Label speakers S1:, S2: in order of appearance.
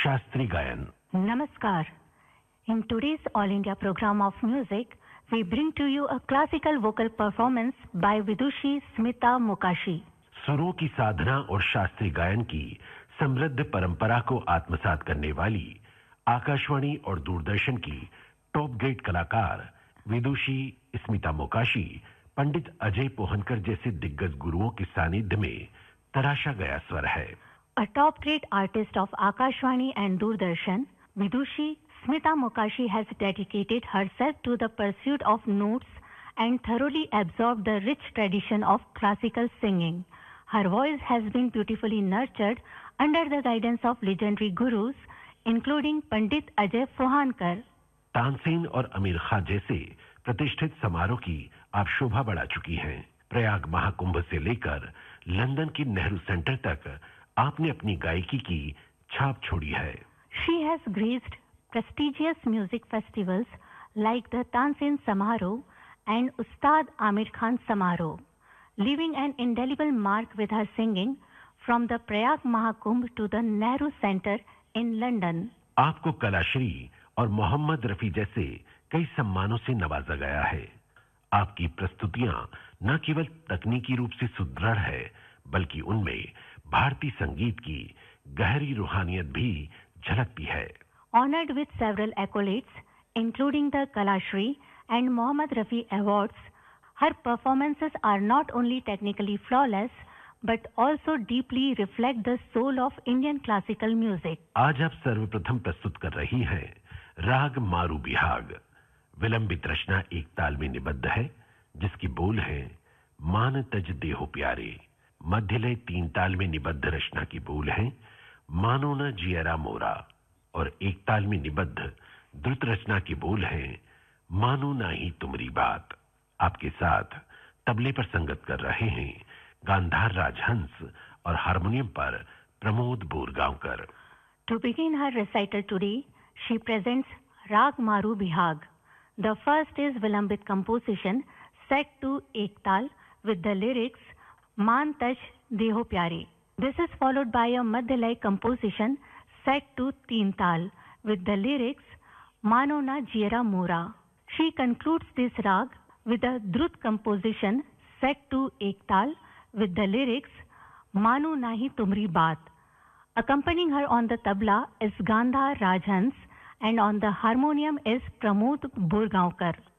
S1: शास्त्रीय गायन।
S2: Namaskar. In today's All India program of music, we bring to you a classical vocal performance by Vidushi Smita Mokashi.
S1: सुरों की साधना और शास्त्रीय गायन की समृद्ध परंपरा को आत्मसात करने वाली आकाशवाणी और दूरदर्शन की टॉप ग्रेड कलाकार विदुषी स्मिता मोकाशी पंडित अजय पोहनकर जैसे दिग्गज गुरुओं के सानिध्य में तराशा गया स्वर है।
S2: A top grade artist of Akashvani and Doordarshan, Vidushi Smita Mokashi has dedicated herself to the pursuit of notes and thoroughly absorbed the rich tradition of classical singing. Her voice has been beautifully nurtured under the guidance of legendary gurus, including Pandit Ajay Pohankar.
S1: Tansen और अमीर खां जैसे प्रतिष्ठित समारोह की आप शोभा बढ़ा चुकी हैं। प्रयाग महाकुंभ से लेकर लंदन की नेहरू सेंटर तक आपने अपनी गायकी की छाप छोड़ी है।
S2: She has graced prestigious music festivals like the Tansen Samaroh and Ustad Amir Khan Samaroh, leaving an indelible mark with her singing from the Prayag Mahakumbh to the Nehru Center in London.
S1: आपको कलाश्री और मोहम्मद रफी जैसे कई सम्मानों से नवाजा गया है। आपकी प्रस्तुतियां न केवल तकनीकी रूप से सुदृढ़ है, बल्कि उनमें भारतीय संगीत की गहरी रूहानियत भी झलकती है।
S2: Honored with several accolades, including the Kalashri and Mohammad Rafi Awards, her performances are not only technically flawless, but also deeply reflect the soul of Indian classical music.
S1: आज आप सर्वप्रथम प्रस्तुत कर रही हैं राग मारू बिहाग। विलंबित रचना एक ताल में निबद्ध है, जिसकी बोल है मान तज देहो प्यारे। मध्यलय तीन ताल में निबद्ध रचना की बोल है मानो न जियरा मोरा, और एक ताल में निबद्ध द्रुत रचना की बोल है मानो ना ही तुम्हारी बात। आपके साथ तबले पर संगत कर रहे हैं गांधार राजहंस और हारमोनियम पर Pramod Borgaonkar.
S2: To begin her recital today, she presents Rag Maru Bihag. The first is Vilambit composition set to Ektal with the lyrics Man Taj Deho Pyare. This is followed by a Madhyalay composition set to Teen Tal with the lyrics Mano Na Jiera Mora. She concludes this rag with a Drut composition set to Ektal with the lyrics Manu Nahi Tumri Baat. Accompanying her on the tabla is Gandhar Rajhans and on the harmonium is Pramod Burgaonkar.